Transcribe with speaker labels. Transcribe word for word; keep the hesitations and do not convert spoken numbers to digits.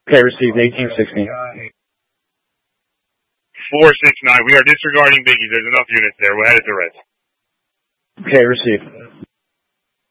Speaker 1: Okay, received. eighteen sixty.
Speaker 2: four six nine. We are disregarding biggies. There's enough units there. We'll head it to rest.
Speaker 1: Okay, received.